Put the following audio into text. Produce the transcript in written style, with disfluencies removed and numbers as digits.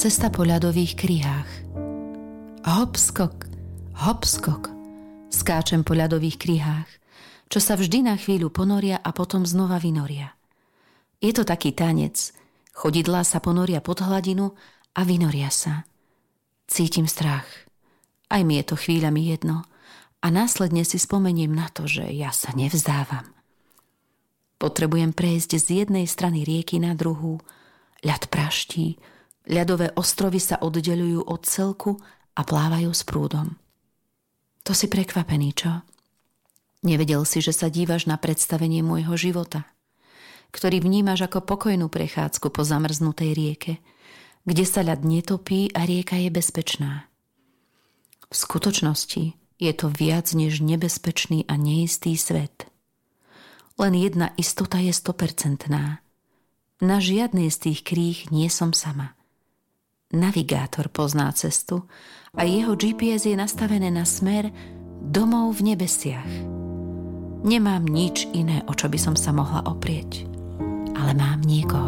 Cesta po ľadových kryhách. Hopskok, hopskok, skáčem po ľadových kryhách, čo sa vždy na chvíľu ponoria a potom znova vynoria. Je to taký tanec. Chodidlá sa ponoria pod hladinu a vynoria sa. Cítim strach. Aj mi je to chvíľami jedno a následne si spomeniem na to, že ja sa nevzdávam. Potrebujem prejsť z jednej strany rieky na druhú. Ľad praští, ľadové ostrovy sa oddeľujú od celku a plávajú s prúdom. To si prekvapený, čo? Nevedel si, že sa dívaš na predstavenie môjho života, ktorý vnímaš ako pokojnú prechádzku po zamrznutej rieke, kde sa ľad netopí a rieka je bezpečná. V skutočnosti je to viac než nebezpečný a neistý svet. Len jedna istota je 100%. Na žiadnej z tých kríh nie som sama. Navigátor pozná cestu a jeho GPS je nastavené na smer domov v nebesiach. Nemám nič iné, o čo by som sa mohla oprieť, ale mám niekoho.